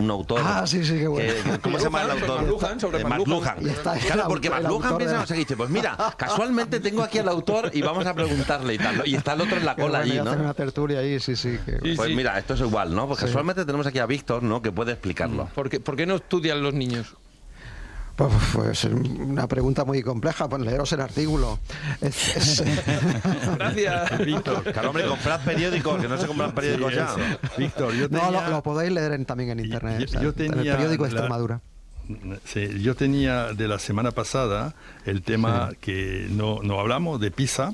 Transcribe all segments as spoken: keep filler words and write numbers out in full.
un autor. Ah, sí, sí, qué bueno. Que, ¿Cómo se llama el autor? McLuhan, sobre Eh, McLuhan. Y está- Claro, porque el McLuhan autor piensa, de- no sé qué, dice, pues mira, casualmente tengo aquí al autor y vamos a preguntarle y tal. Y está el otro en la Qué cola bueno, allí, y hacen ¿no? una tertulia ahí, sí, sí. que- Sí, Pues sí. mira, esto es igual, ¿no? Pues casualmente tenemos aquí a Víctor, ¿no? Que puede explicarlo. ¿Por qué, ¿Por qué no estudian los niños? Pues, pues una pregunta muy compleja, pues leeros el artículo. Es- es- Gracias. Víctor, Claro, hombre, comprad periódicos, que no se compran periódicos sí, ya. eso. Víctor, yo no, tenía... lo, lo podéis leer en- también en internet, Yo- o sea, yo en el tenía periódico de la- Extremadura. Sí, yo tenía de la semana pasada el tema que no, no hablamos de PISA.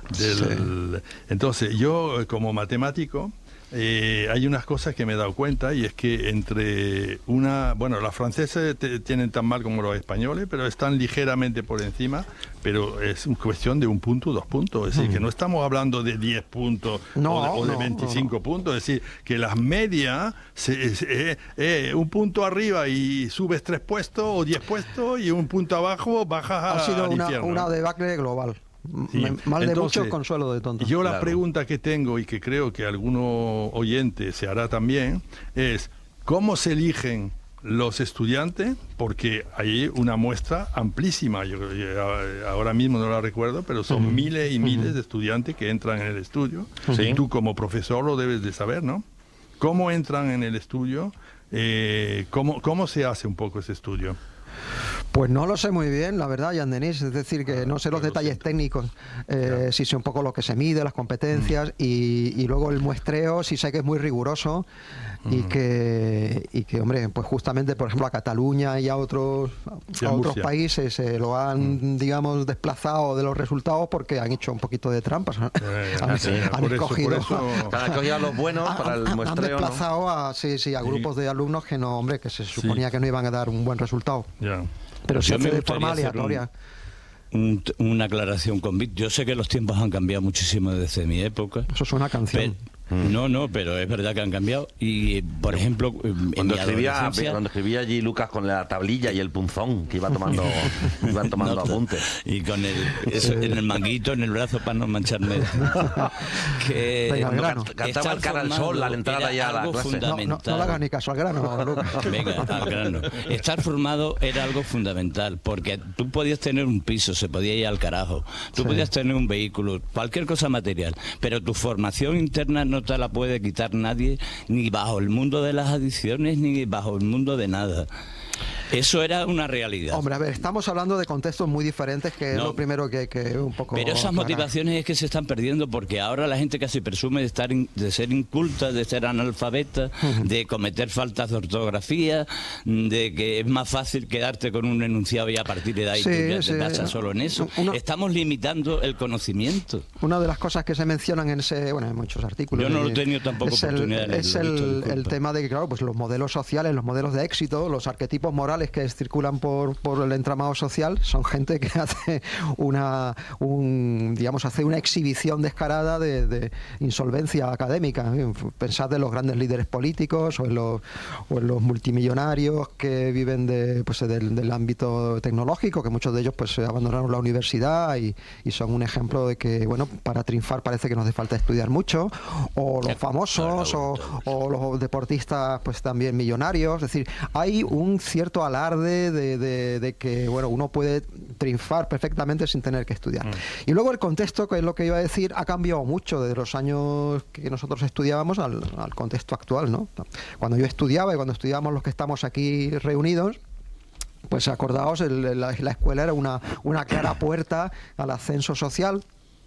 Del, Entonces, yo eh, como matemático, eh, hay unas cosas que me he dado cuenta, y es que entre una... Bueno, los franceses te- tienen tan mal como los españoles, pero están ligeramente por encima, pero es una cuestión de un punto, dos puntos. Es decir, que no estamos hablando de diez puntos No, o de, o de no, veinticinco no, no. puntos. Es decir, que las medias, se, es- eh, eh, un punto arriba y subes tres puestos o diez puestos, y un punto abajo bajas a- Ha sido al una, infierno. una debacle global. Sí. M- Mal de Entonces, muchos, consuelo de tontos. Yo la Claro. pregunta que tengo, y que creo que alguno oyente se hará también, es ¿cómo se eligen los estudiantes? Porque hay una muestra amplísima, yo creo que ahora mismo no la recuerdo, pero son Ujú. miles y miles de estudiantes que entran en el estudio. Sí. Y tú como profesor lo debes de saber, ¿no? ¿Cómo entran en el estudio? Eh, ¿cómo, ¿Cómo se hace un poco ese estudio? Pues no lo sé muy bien, la verdad, Jean Denis. Es decir, que Ah, no sé los pues lo detalles siento. técnicos, eh, Ya. si sé un poco lo que se mide, las competencias, y, y luego el muestreo, sí sé que es muy riguroso y que, y que, hombre, pues justamente, por ejemplo, a Cataluña y a otros, Y a a otros Murcia. países se lo han, digamos, desplazado de los resultados porque han hecho un poquito de trampas. ¿no? Eh, han, sí, han por eso- por escogido... eso- Para coger a los buenos para el han- han muestreo, ¿no? desplazado a, sí, sí, a grupos de alumnos que no, hombre, que se suponía que no iban a dar un buen resultado. Ya. Pero se Yo me hace de forma gustaría hacer un- aleatoria. un- una aclaración con Vic. Yo sé que los tiempos han cambiado muchísimo desde mi época. Eso es una canción. Pe- No, no, pero es verdad que han cambiado. Y, por ejemplo, en Cuando mi escribía, adolescencia- cuando escribía allí Lucas con la tablilla y el punzón, que iba tomando, iba tomando Nota. apuntes. Y con el, eso, en el manguito, en el brazo, para no mancharme. que Venga, al Cuando grano. cant- cantaba estar el cara al sol formado a la entrada era ya a la algo clase. No, no, fundamental. no le hagas ni caso al grano, Lucas. Venga, al grano. Estar formado era algo fundamental, porque tú podías tener un piso, se podía ir al carajo, tú Sí. podías tener un vehículo, cualquier cosa material, pero tu formación interna no te la puede quitar nadie, ni bajo el mundo de las adicciones, ni bajo el mundo de nada. Eso era una realidad. Hombre, a ver, estamos hablando de contextos muy diferentes, que es No. lo primero que hay que un poco Pero esas aclarar. motivaciones es que se están perdiendo, porque ahora la gente casi presume de estar in- de ser inculta, de ser analfabeta, de cometer faltas de ortografía, de que es más fácil quedarte con un enunciado y a partir de ahí Sí, tú ya sí. te basas solo en eso. Uno- Estamos limitando el conocimiento. Una de las cosas que se mencionan en ese, bueno, en muchos artículos. Yo no lo y- he tenido tampoco es el, oportunidad de leerlo, Es Víctor, el, disculpa. el tema de que, claro, pues los modelos sociales, los modelos de éxito, los arquetipos morales que circulan por, por el entramado social, son gente que hace una, un, digamos, hace una exhibición descarada de, de insolvencia académica. En fin, Pensad en los grandes líderes políticos o en los, o en los multimillonarios que viven de, pues, del, del ámbito tecnológico, que muchos de ellos pues abandonaron la universidad y, y son un ejemplo de que, bueno, para triunfar parece que nos hace falta estudiar mucho, o los famosos, o, o los deportistas pues también millonarios. Es decir, hay un cierto alarde de, de- de que, bueno, uno puede triunfar perfectamente sin tener que estudiar. Y luego el contexto, que es lo que iba a decir, ha cambiado mucho desde los años que nosotros estudiábamos al, al contexto actual, ¿no? Cuando yo estudiaba y cuando estudiábamos los que estamos aquí reunidos, pues acordaos, el- la, la escuela era una, una clara puerta al ascenso social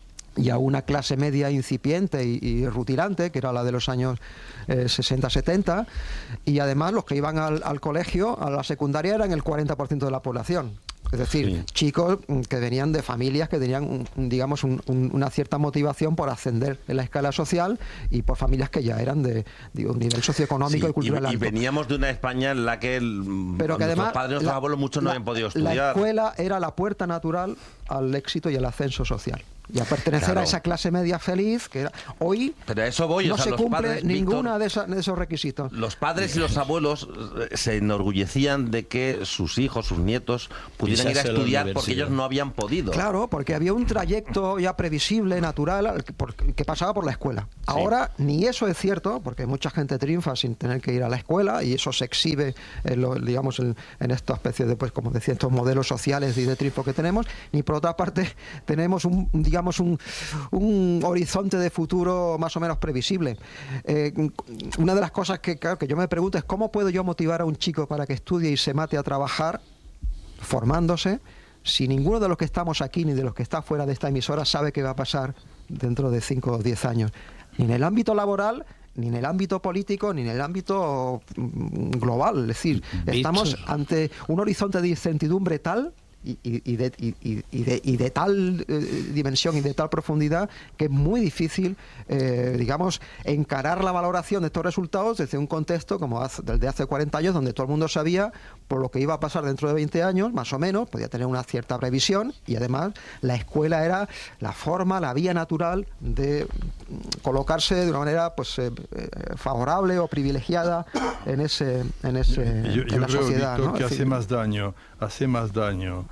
y a una clase media incipiente y, y rutilante, que era la de los años eh, sesenta setenta, y además los que iban al, al colegio, a la secundaria, eran el cuarenta por ciento de la población. Es decir, Sí. chicos mm, que venían de familias que tenían, un- un, digamos, un- un- una cierta motivación por ascender en la escala social, y por familias que ya eran de, digo, un nivel socioeconómico Sí, y cultural y, y alto. veníamos de una España en la que el, Pero que nuestros además padres, nuestros la- abuelos, muchos no la- habían podido la estudiar. escuela era la puerta natural al éxito y al ascenso social. y a pertenecer Claro. a esa clase media feliz que era, hoy Pero a eso voy, no o sea, se los cumple padres, ninguna Víctor, de, esa- de esos requisitos. Los padres y los abuelos eh, se enorgullecían de que sus hijos, sus nietos, pudieran ir a Pisarse la estudiar porque universidad. ellos no habían podido. Claro, porque había un trayecto ya previsible, natural, al que, por- que pasaba por la escuela. Ahora ni eso es cierto, porque mucha gente triunfa sin tener que ir a la escuela y eso se exhibe en, lo- digamos, en, en esta especie de, pues, como decía, estos modelos sociales y de triunfo que tenemos. Ni por otra parte tenemos un, digamos, un, un horizonte de futuro más o menos previsible. Eh, una de las cosas que, claro, que yo me pregunto es cómo puedo yo motivar a un chico para que estudie y se mate a trabajar formándose, si ninguno de los que estamos aquí ni de los que está fuera de esta emisora sabe qué va a pasar dentro de cinco o diez años, ni en el ámbito laboral, ni en el ámbito político, ni en el ámbito mm, global. Es decir, Víctor. estamos ante un horizonte de incertidumbre tal y, y- y de, y- y- y de- y de tal eh, dimensión y de tal profundidad que es muy difícil, eh, digamos, encarar la valoración de estos resultados desde un contexto como hace, del de hace cuarenta años, donde todo el mundo sabía por lo que iba a pasar dentro de veinte años, más o menos, podía tener una cierta previsión y además la escuela era la forma, la vía natural de mm, colocarse de una manera pues eh, eh, favorable o privilegiada en ese en ese Yo, en yo la creo, sociedad, Víctor, ¿no? que Es hace decir, más daño, hace más daño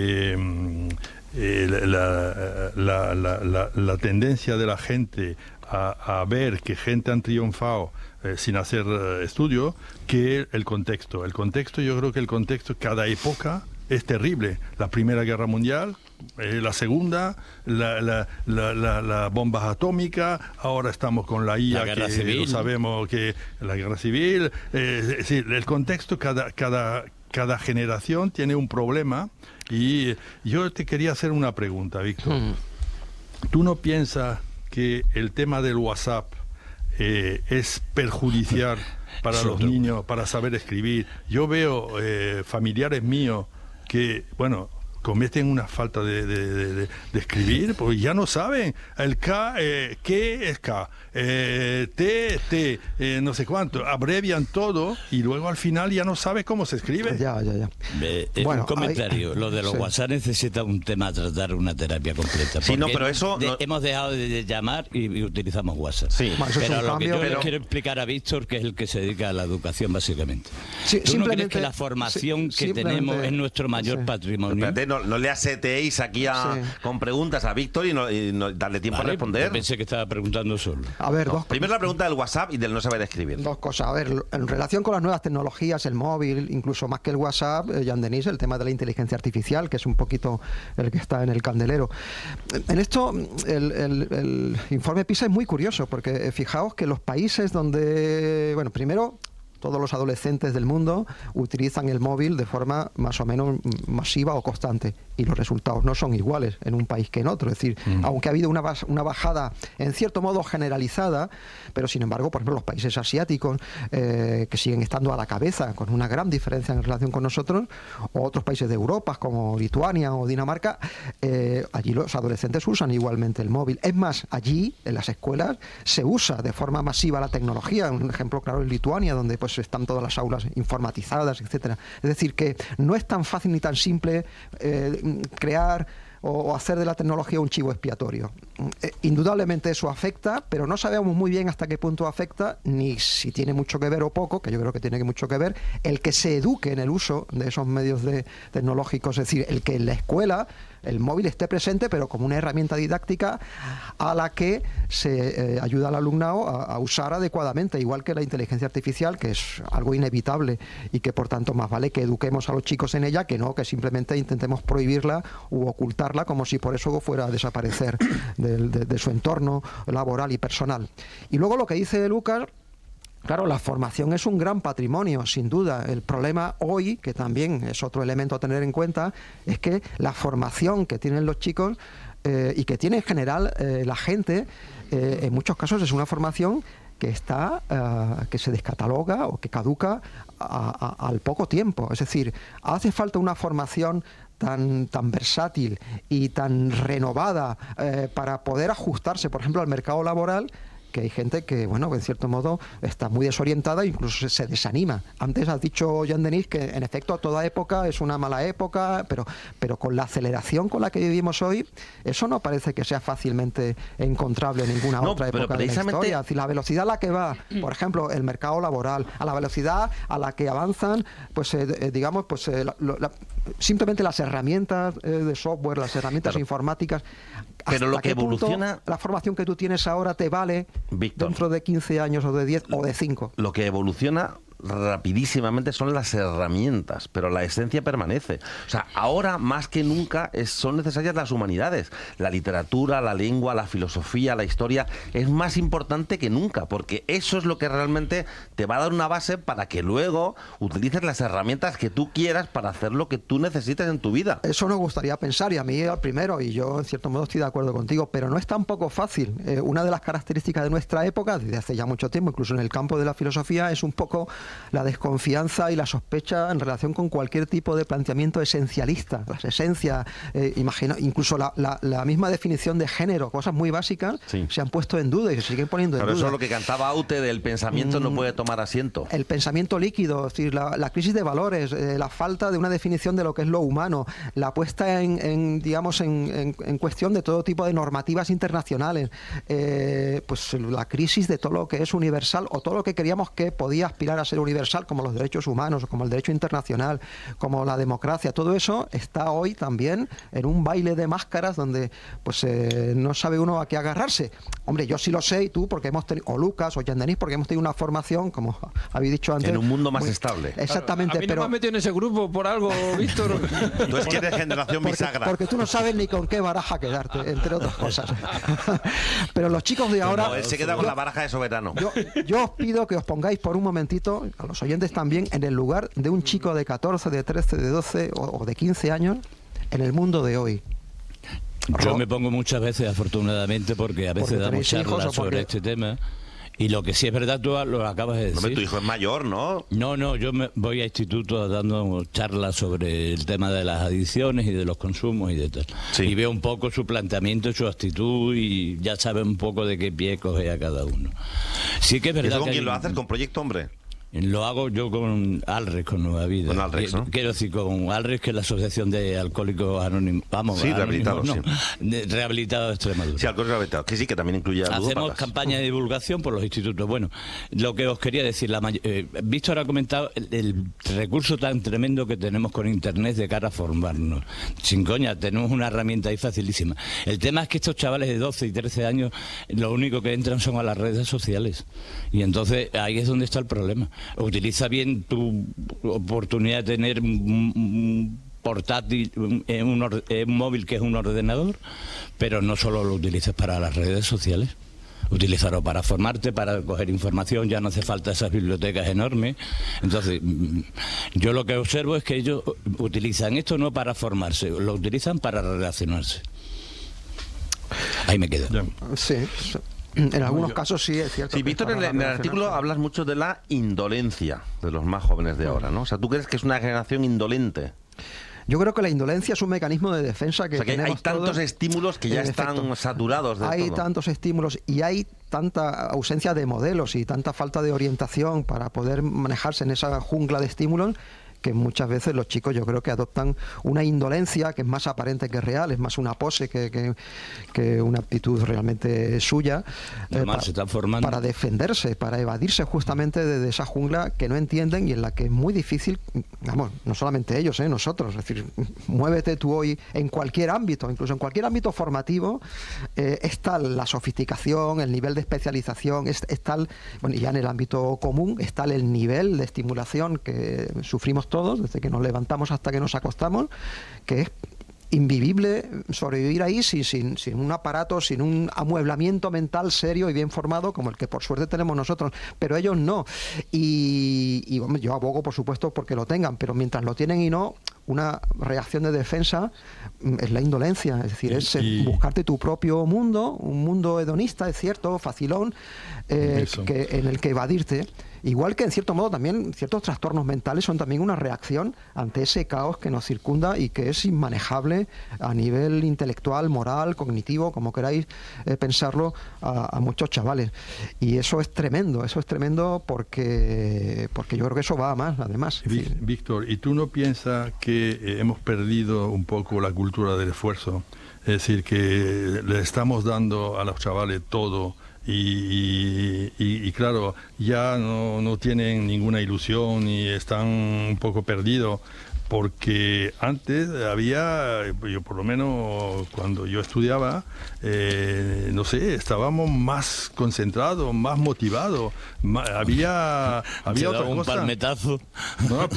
eh, eh, la, la- la- la- la tendencia de la gente a, a ver que gente han triunfado eh, sin hacer eh, estudio que el contexto. El contexto, yo creo que el contexto, cada época es terrible. La Primera Guerra Mundial, eh, la Segunda, la, la, la, la, la bomba atómica, ahora estamos con la I A, La guerra que civil. lo sabemos que la guerra civil, eh, es decir, el contexto, cada, cada, cada generación tiene un problema y yo te quería hacer una pregunta, Víctor. Hmm. ¿Tú no piensas que el tema del WhatsApp eh, es perjudicial para los Sobre- niños, para saber escribir? Yo veo eh, familiares míos que, bueno, cometen una falta de, de- de- de- de escribir, porque ya no saben el K, eh, ¿qué es K? Eh, T, T, eh, no sé cuánto, abrevian todo y luego al final ya no sabe cómo se escribe. ya, ya, ya. Eh, eh, Bueno, un comentario. hay- Lo de los sí. WhatsApp necesita un tema a tratar, una terapia completa. Sí, no, porque pero eso de- no- hemos dejado de, de llamar y, y utilizamos WhatsApp. Sí. Bueno, eso es Pero un lo cambio, que yo pero- le quiero explicar a Víctor, que es el que se dedica a la educación básicamente. Sí, ¿Tú no crees simplemente- que la formación sí, que tenemos simplemente- es nuestro mayor sí. patrimonio? Espérate, no, no le aseteéis aquí a, Sí. con preguntas a Víctor y, no, y no- darle tiempo Vale, a responder. yo pensé que estaba preguntando solo. A ver, No, dos, primero la pregunta del WhatsApp y del no saber escribir. dos cosas. A ver, en relación con las nuevas tecnologías, el móvil, incluso más que el WhatsApp, eh, Jean Denis, el tema de la inteligencia artificial, que es un poquito el que está en el candelero. En esto, el, el- el informe PISA es muy curioso, porque eh, fijaos que los países donde, bueno, primero, todos los adolescentes del mundo utilizan el móvil de forma más o menos mm, masiva o constante y los resultados no son iguales en un país que en otro. Es decir, Mm. aunque ha habido una, bas- una bajada en cierto modo generalizada, pero sin embargo, por ejemplo, los países asiáticos eh, que siguen estando a la cabeza con una gran diferencia en relación con nosotros, o otros países de Europa como Lituania o Dinamarca, eh, allí los adolescentes usan igualmente el móvil. Es más, allí en las escuelas se usa de forma masiva la tecnología. Un ejemplo claro es Lituania, donde pues están todas las aulas informatizadas, etcétera. Es decir, que no es tan fácil ni tan simple eh, crear o, o hacer de la tecnología un chivo expiatorio. Eh, indudablemente eso afecta, pero no sabemos muy bien hasta qué punto afecta, ni si tiene mucho que ver o poco, que yo creo que tiene mucho que ver, el que se eduque en el uso de esos medios de, tecnológicos, es decir, el que en la escuela el móvil esté presente, pero como una herramienta didáctica a la que se eh, ayuda al alumnado a, a usar adecuadamente, igual que la inteligencia artificial, que es algo inevitable y que por tanto más vale que eduquemos a los chicos en ella que no que simplemente intentemos prohibirla u ocultarla como si por eso fuera a desaparecer de, de, de su entorno laboral y personal. Y luego lo que dice Lucas. Claro, la formación es un gran patrimonio, sin duda. El problema hoy, que también es otro elemento a tener en cuenta, es que la formación que tienen los chicos eh, y que tiene en general eh, la gente, eh, en muchos casos es una formación que está, uh, que se descataloga o que caduca a, a, al poco tiempo. Es decir, hace falta una formación tan, tan versátil y tan renovada eh, para poder ajustarse, por ejemplo, al mercado laboral, que hay gente que, bueno, en cierto modo está muy desorientada e incluso se desanima. Antes has dicho, Jean-Denis, que en efecto toda época es una mala época, pero, pero con la aceleración con la que vivimos hoy, eso no parece que sea fácilmente encontrable en ninguna no, otra época precisamente... de la historia. Es decir, la velocidad a la que va, por ejemplo, el mercado laboral, a la velocidad a la que avanzan, pues eh, digamos, pues eh, la, la, simplemente las herramientas eh, de software, las herramientas claro. informáticas. Pero lo que evoluciona... La formación que tú tienes ahora te vale Víctor, dentro de quince años o de diez o de cinco. Lo que evoluciona rapidísimamente son las herramientas, pero la esencia permanece. O sea, ahora más que nunca es, son necesarias las humanidades. La literatura, la lengua, la filosofía, la historia, es más importante que nunca, porque eso es lo que realmente te va a dar una base para que luego utilices las herramientas que tú quieras para hacer lo que tú necesites en tu vida. Eso nos gustaría pensar, y a mí al primero, y yo en cierto modo estoy de acuerdo contigo, pero no es tampoco fácil. Eh, una de las características de nuestra época, desde hace ya mucho tiempo, incluso en el campo de la filosofía, es un poco la desconfianza y la sospecha en relación con cualquier tipo de planteamiento esencialista. Las esencias, eh, imagina, incluso la, la, la misma definición de género, cosas muy básicas, sí. se han puesto en duda y se siguen poniendo en Pero duda. Eso es lo que cantaba Aute del pensamiento mm, no puede tomar asiento. El pensamiento líquido, es decir, la, la crisis de valores, eh, la falta de una definición de lo que es lo humano, la puesta en, en digamos, en, en, en cuestión de todo tipo de normativas internacionales, eh, pues la crisis de todo lo que es universal o todo lo que queríamos que podía aspirar a ser universal, como los derechos humanos, como el derecho internacional, como la democracia. Todo eso está hoy también en un baile de máscaras donde pues eh, no sabe uno a qué agarrarse. Hombre, yo sí lo sé, y tú, porque hemos tenido, o Lucas, o Jean-Denis, porque hemos tenido una formación, como habéis dicho antes. En un mundo más muy, estable. Exactamente. A mí no pero, me has metido en ese grupo por algo, Víctor. Tú es que eres generación porque, bisagra. Porque tú no sabes ni con qué baraja quedarte, entre otras cosas. Pero los chicos de ahora... No, él se queda con yo, la baraja de soberano. Yo, yo os pido que os pongáis por un momentito, a los oyentes también, en el lugar de un chico de catorce, de trece, de doce o, o de quince años en el mundo de hoy. Yo me pongo muchas veces, afortunadamente, porque a veces porque damos charlas porque... sobre este tema. Y lo que sí es verdad, tú lo acabas de decir. No, tu hijo es mayor, ¿no? No, no, yo me voy a institutos dando charlas sobre el tema de las adicciones y de los consumos y de tal. Sí. Y veo un poco su planteamiento, su actitud, y ya sabe un poco de qué pie coge a cada uno. Sí que es verdad. ¿Y eso con que quién hay... lo haces? ¿Con Proyecto Hombre? Lo hago yo con Alres, con Nueva Vida. Con Alres, ¿no? Quiero decir, con Alres, que es la Asociación de Alcohólicos Anónimos. Vamos, sí, rehabilitados, no, sí. Rehabilitados de Extremadura. Sí, alcohólicos rehabilitados, que sí, que también incluye a Hacemos ludópatas. campaña de divulgación por los institutos. Bueno, lo que os quería decir, la may... eh, Víctor ha comentado el, el recurso tan tremendo que tenemos con Internet de cara a formarnos. Sin coña, tenemos una herramienta ahí facilísima. El tema es que estos chavales de doce y trece años, lo único que entran son a las redes sociales. Y entonces ahí es donde está el problema. Utiliza bien tu oportunidad de tener un portátil, un, un, un móvil que es un ordenador, pero no solo lo utilices para las redes sociales. Utilizarlo para formarte, para coger información, ya no hace falta esas bibliotecas enormes. Entonces, yo lo que observo es que ellos utilizan esto no para formarse, lo utilizan para relacionarse. Ahí me quedo. Sí. En algunos casos sí es cierto. Sí, Víctor, en el, en el artículo hablas mucho de la indolencia de los más jóvenes de ahora, ¿no? O sea, ¿tú crees que es una generación indolente? Yo creo que la indolencia es un mecanismo de defensa que, o sea, que tenemos hay tantos todos, estímulos que ya están efecto. saturados de Hay todo. tantos estímulos y hay tanta ausencia de modelos y tanta falta de orientación para poder manejarse en esa jungla de estímulos, que muchas veces los chicos yo creo que adoptan una indolencia que es más aparente que real, es más una pose que, que, que una actitud realmente suya, eh, para, se están formando. para defenderse, para evadirse justamente de, de esa jungla que no entienden y en la que es muy difícil, vamos, no solamente ellos, eh, nosotros, es decir, muévete tú hoy en cualquier ámbito, incluso en cualquier ámbito formativo, eh, está la sofisticación, el nivel de especialización, es, está el, bueno, ya en el ámbito común está el nivel de estimulación que sufrimos todos, desde que nos levantamos hasta que nos acostamos, que es invivible sobrevivir ahí sin, sin, sin un aparato, sin un amueblamiento mental serio y bien formado como el que por suerte tenemos nosotros, pero ellos no. Y, y bueno, yo abogo por supuesto porque lo tengan, pero mientras lo tienen y no, una reacción de defensa es la indolencia, es decir, es y... buscarte tu propio mundo, un mundo hedonista, es cierto, facilón, eh, que, en el que evadirte. Igual que en cierto modo también ciertos trastornos mentales son también una reacción ante ese caos que nos circunda y que es inmanejable a nivel intelectual, moral, cognitivo, como queráis eh, pensarlo, a, a muchos chavales. Y eso es tremendo, eso es tremendo porque, porque yo creo que eso va a más, además. Ví- Víctor, ¿y tú no piensas que eh, hemos perdido un poco la cultura del esfuerzo? Es decir, que le estamos dando a los chavales todo y, y- y claro, ya no, no tienen ninguna ilusión y están un poco perdidos. Porque antes había, yo por lo menos cuando yo estudiaba, eh, no sé, estábamos más concentrados, más motivados, ma- había, Te había daba otra un cosa. palmetazo. No,